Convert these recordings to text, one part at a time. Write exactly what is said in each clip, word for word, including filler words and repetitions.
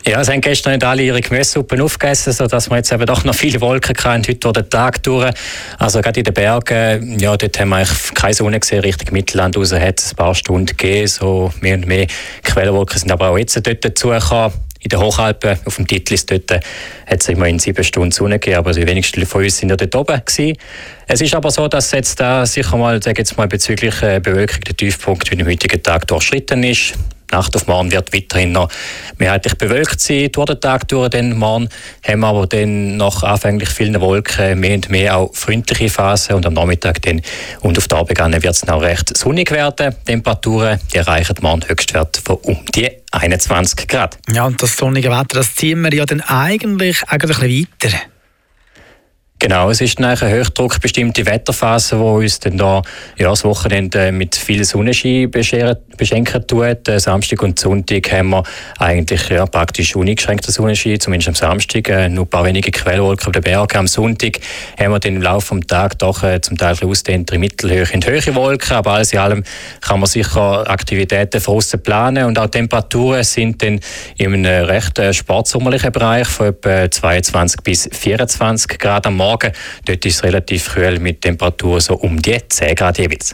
Ja, es haben gestern nicht alle ihre Gemüsesuppen aufgegessen, sodass wir jetzt eben doch noch viele Wolken hatten heute durch den Tag durch. Also gerade in den Bergen, ja, dort haben wir eigentlich keine Sonne gesehen, Richtung Mittelland raus hat es ein paar Stunden gegeben, so mehr und mehr Quellwolken sind aber auch jetzt dort dazugekommen. In den Hochalpen, auf dem Titlis, dort hat es immerhin sieben Stunden Sonne gegeben, aber die wenigsten von uns sind ja dort oben gewesen. Es ist aber so, dass jetzt da sicher mal, sage jetzt mal, bezüglich äh, Bewölkung der Tiefpunkt wie am heutigen Tag durchschritten ist. Nacht auf morgen wird weiterhin noch mehrheitlich bewölkt sein. Durch den Tag durch den Morgen haben wir aber dann nach anfänglich vielen Wolken mehr und mehr auch freundliche Phasen und am Nachmittag dann und auf der Abend wird es noch recht sonnig werden. Temperaturen die erreichen morgen Höchstwert von um die einundzwanzig Grad. Ja, und das sonnige Wetter, das ziehen wir ja dann eigentlich, eigentlich ein bisschen weiter. Genau, es ist dann eine hochdruckbestimmte Wetterphase, die uns dann da, ja, das Wochenende mit viel Sonnenschein beschenken tut. Samstag und Sonntag haben wir eigentlich ja, praktisch uneingeschränkten Sonnenschein, zumindest am Samstag. Äh, nur ein paar wenige Quellwolken auf den Bergen. Am Sonntag haben wir dann im Laufe des Tages doch äh, zum Teil ausdehntere Mittelhöhe und höhere Wolken. Aber alles in allem kann man sicher Aktivitäten von aussen planen. Und auch Temperaturen sind dann in einem recht äh, sportsommerlichen Bereich von etwa zweiundzwanzig bis vierundzwanzig Grad am Morgen. Dort ist es relativ kühl mit Temperaturen so um die zehn Grad jeweils.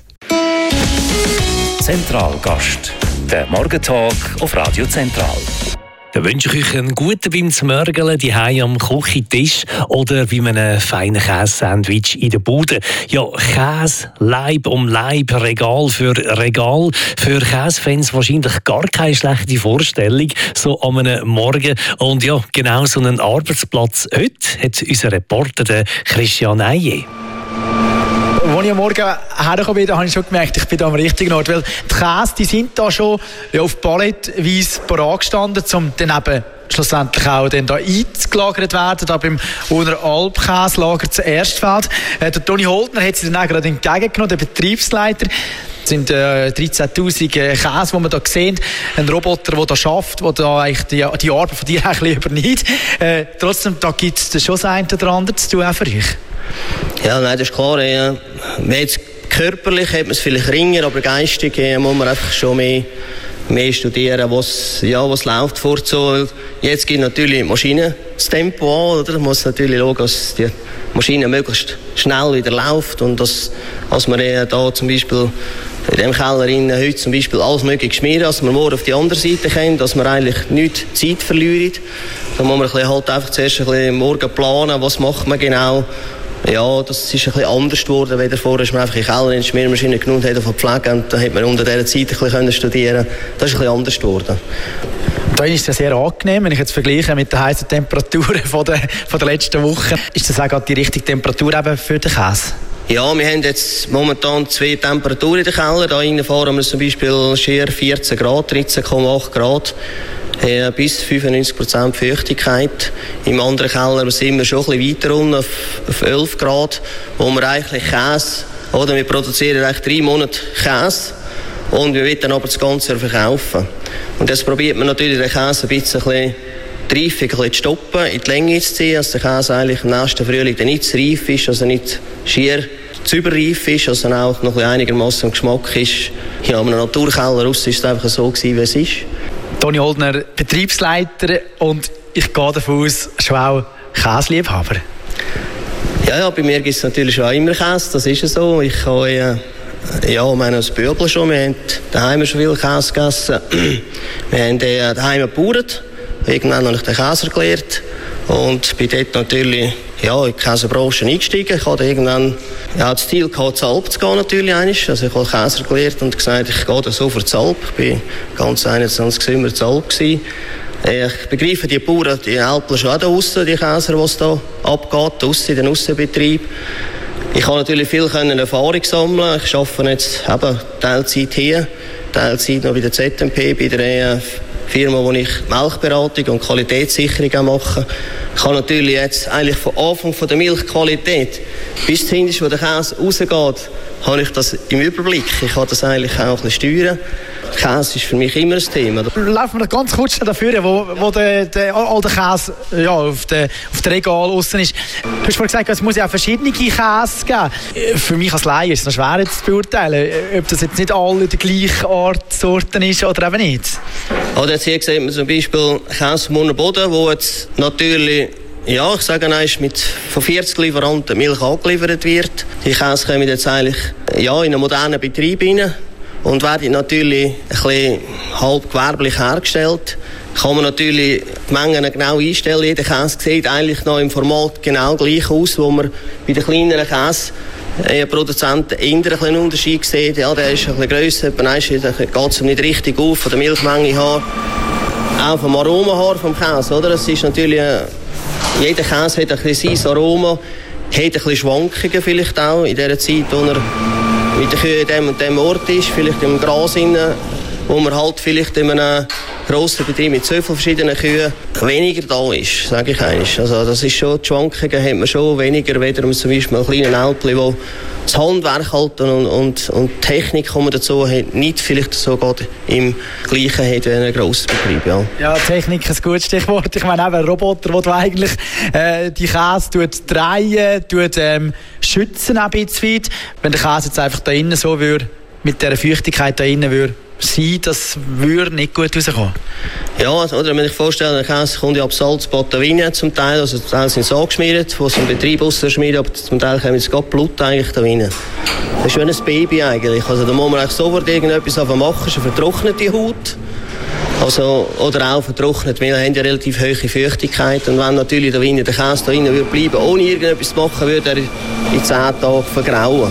Zentralgast, der Morgentalk auf Radio Zentral. Da wünsche ich euch einen guten beim Zmörgeln, die am Küchentisch oder bei einem feinen Käse-Sandwich in der Bude. Ja, Käse, Leib um Leib, Regal für Regal. Für Käsefans wahrscheinlich gar keine schlechte Vorstellung, so an einem Morgen. Und ja, genau so einen Arbeitsplatz heute hat unser Reporter der Christian Eije. Als ich am Morgen hergekommen bin, habe ich schon gemerkt, ich bin da am richtigen Ort. Weil die Käse, die sind da schon ja, auf Palettweise parat gestanden, um dann eben schlussendlich auch dann da eingelagert werden, da beim Urner Alpkäselager zu Erstfeld. Äh, der Toni Holtner hat sie dann auch gerade entgegengenommen, der Betriebsleiter. Das sind äh, dreizehntausend äh, Käse, die wir hier sehen. Ein Roboter, der da schafft, der da eigentlich die, die Arbeit von dir ein bisschen übernimmt. Äh, trotzdem, da gibt es schon das eine oder andere zu tun, auch für euch. Ja, nein, das ist klar. Ja. Jetzt körperlich hat man es vielleicht ringer, aber geistig ja, muss man einfach schon mehr, mehr studieren, was, ja, was läuft vor so. Jetzt gibt natürlich die Maschine das Tempo an, oder? Man muss natürlich schauen, dass die Maschine möglichst schnell wieder läuft und dass, dass man ja da zum Beispiel in dem Keller heute zum Beispiel alles mögliche schmieren, dass man morgen auf die andere Seite kommt, dass man eigentlich nicht Zeit verliert. Da muss man ein bisschen halt einfach zuerst ein bisschen morgen planen, was macht man genau. Ja, das ist ein bisschen anders geworden, weil vorher ist man einfach in den Keller in die Schmiermaschine genommen, hat auf Pflege und da hat man unter dieser Zeit ein bisschen studieren. Das ist ein bisschen anders geworden. Da ist es ja sehr angenehm, wenn ich jetzt vergleiche mit den heißen Temperaturen von der, von der letzten Woche. Ist das auch gerade die richtige Temperatur eben für den Käse? Ja, wir haben jetzt momentan zwei Temperaturen in den Keller. Da rein fahren wir zum Beispiel schier vierzehn Grad, dreizehn Komma acht Grad. Äh, bis fünfundneunzig Prozent Feuchtigkeit. Im anderen Keller sind wir schon ein bisschen weiter unten, auf, auf elf Grad, wo wir eigentlich Käse, oder wir produzieren eigentlich drei Monate Käse und wir wollen dann aber das Ganze verkaufen. Und jetzt probiert man natürlich den Käse ein bisschen, ein bisschen die Reifung ein bisschen zu stoppen, in die Länge zu ziehen, dass der Käse eigentlich im nächsten Frühling dann nicht zu reif ist, also nicht schier zu überreif ist, also auch noch einigermaßen im Geschmack ist. Ja, in einem Naturkeller raus ist es einfach so gewesen, wie es ist. Toni Holtner, Betriebsleiter und ich gehe davon aus, schon auch Käseliebhaber. Ja, ja, bei mir gibt es natürlich schon immer Käse, das ist so. Ich habe äh, ja, wir haben das Böbel schon, wir haben daheim schon viel Käse gegessen. Wir haben äh, daheim gebaut, irgendwann habe ich den Käse gelernt und bin dort natürlich ja, in die Käsebranche eingestiegen. Ich hatte irgendwann ja, das Ziel gehabt, zur Alp zu gehen natürlich. Also ich habe Käser gelernt und gesagt, ich gehe da so für die Alp. Ich war ganz einundzwanzig immer zur Alp gewesen. Ich begreife die Bauern, die Alpen schon auch da draussen, die Käser, die es da abgeht, draussen in den Aussenbetrieb. Ich konnte natürlich viel Erfahrung sammeln. Ich arbeite jetzt eben Teilzeit hier, Teilzeit noch bei der Z M P, bei der Firma, wo ich Milchberatung und Qualitätssicherung mache. Ich kann natürlich jetzt eigentlich von Anfang von der Milchqualität bis zum Ende, wo der Käse rausgeht, habe ich das im Überblick. Ich kann das eigentlich auch ein bisschen steuern. Käse ist für mich immer ein Thema. Laufen wir ganz kurz dafür, wo, wo der, der, all der Käse ja, auf dem auf der Regal außen ist. Du hast vorhin gesagt, es muss ja auch verschiedene Käse geben. Für mich als Laie ist es noch schwer zu beurteilen, ob das jetzt nicht alle der gleichen Art Sorten ist oder eben nicht. Oder jetzt hier sieht man zum Beispiel Käse vom Boden, wo jetzt natürlich, ja, ich sage einmal, mit von vierzig Lieferanten Milch angeliefert wird. Die Käse kommen jetzt eigentlich ja, in einen modernen Betrieb rein und werden natürlich ein bisschen halb gewerblich hergestellt. Kann man natürlich die Mengen genau einstellen. Jeder Käse sieht eigentlich noch im Format genau gleich aus, wo man bei den kleineren Käse Ein Produzenten eher ein einen Unterschied sieht. Ja, der ist ein bisschen grösser, da geht es nicht richtig auf, von der Milchmenge her. Auch vom Aroma her vom Käse. Oder? Es ist natürlich, äh, jeder Käse hat ein bisschen sein Aroma, hat ein bisschen Schwankungen vielleicht auch in der Zeit, wo er mit der Kühe in dem und dem Ort ist, vielleicht im Gras innen, wo man halt vielleicht in einem grossen Betrieb mit so vielen verschiedenen Kühen weniger da ist, sage ich eigentlich. Also das ist schon, die Schwankungen hat man schon weniger, weder um zum Beispiel einen kleinen Älpli, wo das Handwerk halt und, und, und die Technik, die man dazu hat, nicht vielleicht so gerade im Gleichen hat wie in einem grossen Betrieb. Ja, ja, Technik ist ein gutes Stichwort. Ich meine, auch ein Roboter, der eigentlich äh, die Käse tut drehen, tut, ähm, schützen ein bisschen weit. Wenn der Käse jetzt einfach da innen so würde, mit dieser Feuchtigkeit da innen würde sein, das würde nicht gut rauskommen. Ja, oder wenn ich vorstelle, der Käse kommt ja ab Salzbad zum Teil, also zum Teil sind sie angeschmiert, wo sie im Betrieb ausschmieren, aber zum Teil kommt jetzt gerade Blut eigentlich da rein. Das ist wie ein Baby eigentlich, also da muss man eigentlich sofort irgendetwas machen, es ist eine vertrocknete Haut. Also, oder auch vertrocknet, wir haben ja relativ hohe Feuchtigkeit und wenn natürlich da rein, der Käse da rein würde bleiben, ohne irgendetwas zu machen, würde er in zehn Tagen vergrauen.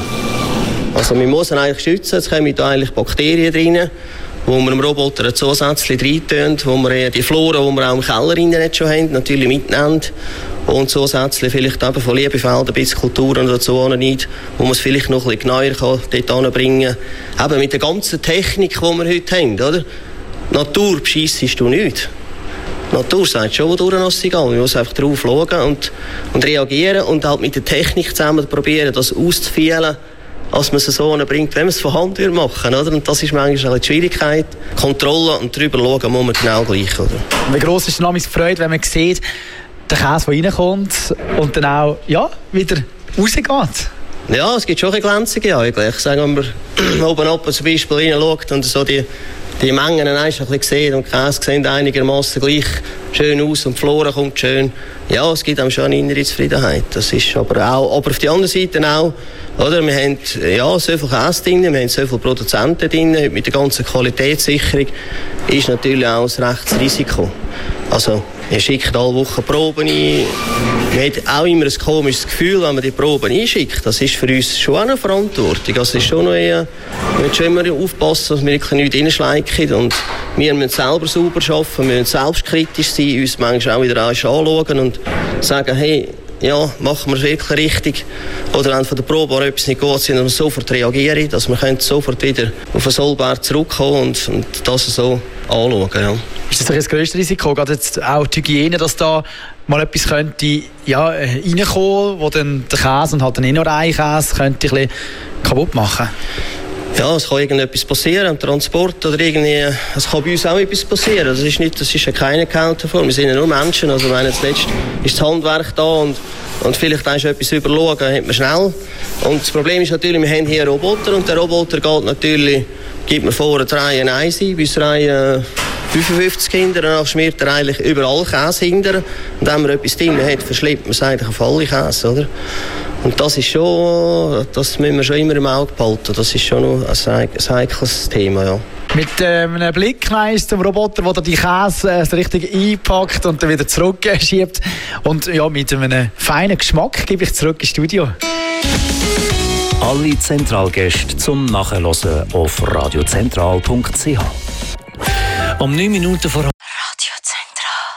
Also man muss ihn eigentlich schützen, es kommen da eigentlich Bakterien drin, wo wir im Roboter zusätzlich reintun, wo wir die Flora, die wir auch im Keller nicht schon haben, natürlich mitnehmen und zusätzlich vielleicht eben von Liebefelden bis Kulturen dazu nicht, wo man es vielleicht noch ein bisschen genauer dort anbringen kann. Eben mit der ganzen Technik, die wir heute haben, oder? Natur bescheissest du nicht. Die Natur sagt schon, wo durch ist egal. Man muss einfach drauf schauen und, und reagieren und halt mit der Technik zusammen probieren, das auszufühlen, als man es so bringt, wenn man es von Hand machen würde. Und das ist manchmal die Schwierigkeit. Kontrolle und darüber schauen muss man genau gleich. Oder? Wie gross ist die Freude, wenn man sieht, der Käse, der reinkommt und dann auch ja, wieder rausgeht? Ja, es gibt schon ein Glänzige eigentlich. Sagen, wenn man oben ab zum Beispiel reinschaut und so die, die Mengen ein bisschen sieht und die Käse sehen einigermaßen gleich schön aus und die Flora kommt schön. Ja, es gibt einem schon eine innere Zufriedenheit. Das ist aber auch, aber auf der anderen Seite auch, oder, wir haben ja, so viel Käse drin, wir haben so viele Produzenten drin, mit der ganzen Qualitätssicherung ist natürlich auch ein rechtes Risiko. Also, wir schicken alle Wochen Proben ein. Man hat auch immer ein komisches Gefühl, wenn man die Proben einschickt. Das ist für uns schon auch eine Verantwortung. Also, es ist schon noch eher, wir müssen schon immer aufpassen, dass wir nicht nichts reinschleichen. Und wir müssen selber sauber arbeiten, wir müssen selbstkritisch sein, uns manchmal auch wieder anschauen und sagen, hey, ja, machen wir es wirklich richtig. Oder wenn von der Probe etwas nicht gut ist, dass wir sofort reagieren, dass wir sofort wieder auf den Sollberg zurückkommen und, und das so anschauen. Ja. Ist das doch das grösste Risiko, gerade jetzt auch die Hygiene, dass da mal etwas könnte ja, reinkommen, wo dann der Käse und halt dann eh noch ein Käse könnte ein bisschen kaputt machen? Ja, es kann irgendetwas passieren am Transport oder irgendwie, es kann bei uns auch etwas passieren. Das ist nicht, das ist ja keine Kälte davon. Wir sind ja nur Menschen. Also wenn jetzt letzt ist das Handwerk da und, und vielleicht ist etwas überschauen, hat man schnell. Und das Problem ist natürlich, wir haben hier einen Roboter und der Roboter geht natürlich, gibt man vor, drei eine eins ein, bis drei fünfundfünfzig hinter, danach schmiert er eigentlich überall Käse hinter. Und wenn man etwas drin hat, verschleppt man es eigentlich auf alle Käse, oder? Und das ist schon, das müssen wir schon immer im Auge behalten. Das ist schon noch ein, ein heikles Thema, ja. Mit ähm, einem Blick zum Roboter, der die Käse äh, so richtig einpackt und dann wieder zurückschiebt. Und ja, mit einem feinen Geschmack gebe ich zurück ins Studio. Alle Zentralgäste zum Nachhören auf radiozentral punkt c h. Um neun Minuten vor